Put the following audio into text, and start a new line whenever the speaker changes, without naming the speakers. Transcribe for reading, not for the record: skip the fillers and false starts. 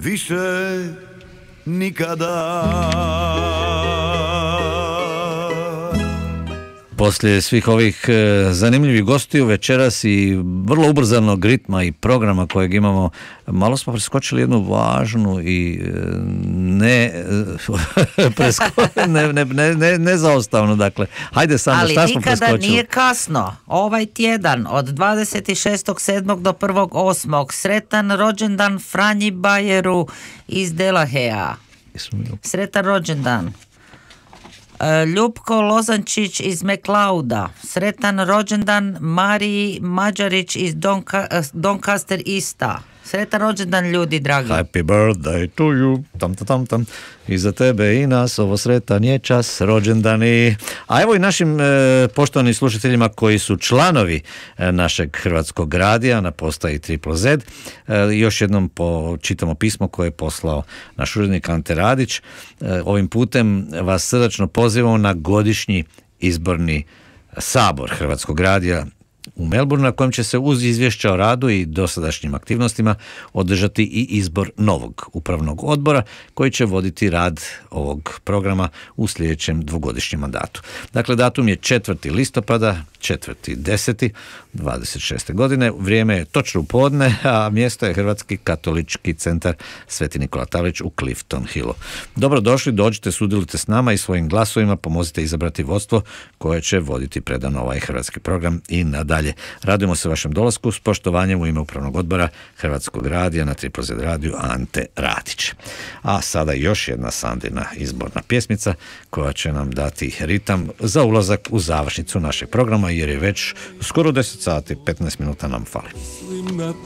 više nikada.
Poslije svih ovih zanimljivih gostiju večeras i vrlo ubrzanog ritma i programa kojeg imamo, malo smo preskočili jednu važnu i nezaustavnu, dakle. Hajde Sandra, šta smo preskočili?
Ali nikada nije kasno. Ovaj tjedan od 26.7. do 1.8. sretan rođendan Franji Bajeru iz Delahea. Sretan rođendan. Ljupko Lozančić iz McLeoda. Sretan rođendan Mariji Mađarić iz Doncaster Ista. Sretan rođendan, ljudi dragi.
Happy birthday to you. Tam. I za tebe i nas ovo sretan je čas, rođendani. A evo i našim poštovanim slušateljima koji su članovi našeg Hrvatskog radija na postaji Triple Z. Još jednom čitamo pismo koje je poslao naš urednik Ante Radić. Ovim putem vas srdačno pozivamo na godišnji izborni sabor Hrvatskog radija u Melbourneu, na kojem će se uz izvješća o radu i dosadašnjim aktivnostima održati i izbor novog upravnog odbora koji će voditi rad ovog programa u sljedećem dvogodišnjem mandatu. Dakle, datum je 4. listopada, 4.10.26. godine, vrijeme je točno u podne, a mjesto je Hrvatski katolički centar Sveti Nikola Tavrić u Clifton Hillu. Dobrodošli, dođite, sudjelujte s nama i svojim glasovima pomozite izabrati vodstvo koje će voditi predano ovaj hrvatski program i nadalje. Radujemo se vašem dolasku, s poštovanjem u ime upravnog odbora Hrvatskog radija na Triple Z radiju Ante Radić. A sada još jedna Sandina izborna pjesmica koja će nam dati ritam za ulazak u završnicu našeg programa, jer je već skoro 10 sati, 15 minuta nam fali.